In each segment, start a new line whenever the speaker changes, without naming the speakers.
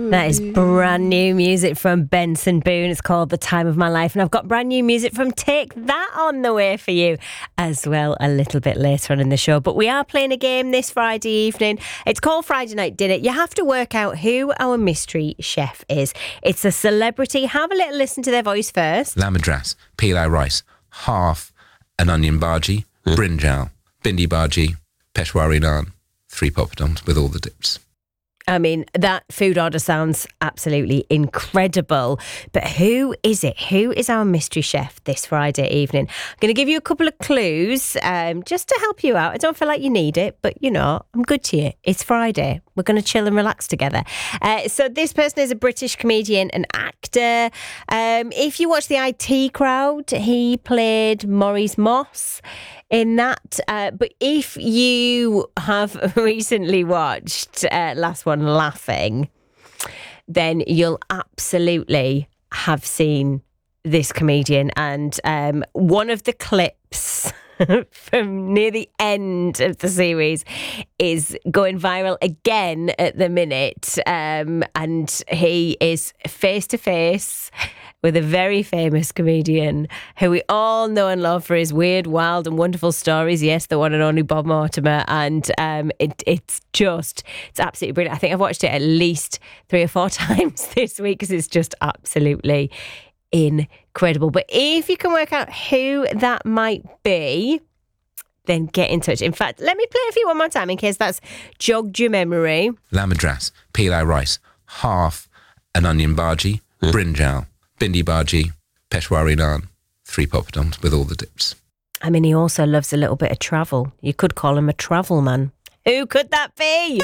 That is brand new music from Benson Boone. It's called The Time of My Life. And I've got brand new music from Take That on the way for you as well a little bit later on in the show. But we are playing a game this Friday evening. It's called Friday Night Dinner. You have to work out who our mystery chef is. It's a celebrity. Have a little listen to their voice first.
Lamb madras, pilai rice, half an onion bhaji, brinjal, bindi bhaji, peshwari naan, 3 poppadoms with all the dips.
I mean, that food order sounds absolutely incredible. But who is it? Who is our mystery chef this Friday evening? I'm going to give you a couple of clues just to help you out. I don't feel like you need it, but, you know, I'm good to you. It's Friday. We're going to chill and relax together. So this person is a British comedian and actor. If you watch the IT Crowd, he played Maurice Moss in that. But if you have recently watched Last One Laughing, then you'll absolutely have seen this comedian. And one of the clips from near the end of the series is going viral again at the minute. And he is face to face with a very famous comedian who we all know and love for his weird, wild and wonderful stories. Yes, the one and only Bob Mortimer. And it's absolutely brilliant. I think I've watched it at least 3 or 4 times this week because it's just absolutely incredible. But if you can work out who that might be, then get in touch. In fact, let me play it for you one more time in case that's jogged your memory.
Lamb madras, pilai rice, half an onion bhaji, brinjal, bindi bhaji, peshwari naan, 3 poppadoms with all the dips.
I mean, he also loves a little bit of travel. You could call him a travel man. Who could that be?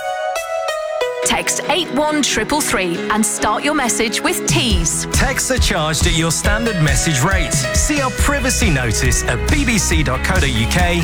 Text 81333 and start your message with Tease.
Texts are charged at your standard message rate. See our privacy notice at bbc.co.uk